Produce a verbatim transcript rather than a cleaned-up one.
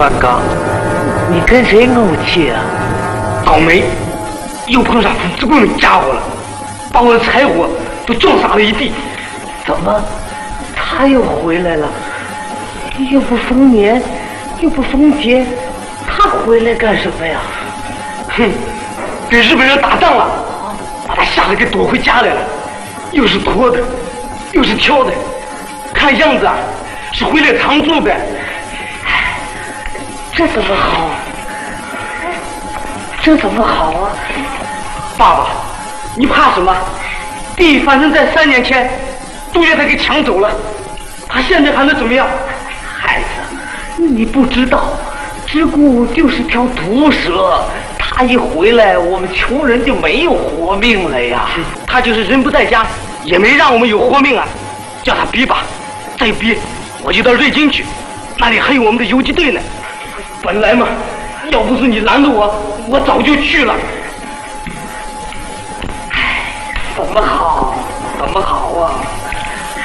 船刚，你跟谁怄气啊？ 倒霉，又碰上父子贵那家伙了，把我的柴火都撞洒了一地。 怎么，他又回来了？又不逢年，又不逢节，他回来干什么呀？ 哼，跟日本人打仗了，把他吓得给躲回家来了，又是拖的，又是挑的，看样子啊，是回来常住的。 这怎么好？这怎么好啊？ 爸爸，你怕什么？地反正在三年前都让他给抢走了，他现在还能怎么样？ 孩子，你不知道，只顾就是条毒蛇，他一回来，我们穷人就没有活命了呀。 他就是人不在家，也没让我们有活命啊！叫他逼吧，再逼我就到瑞金去，那里还有我们的游击队呢。本来嘛，要不是你拦着我，我早就去了。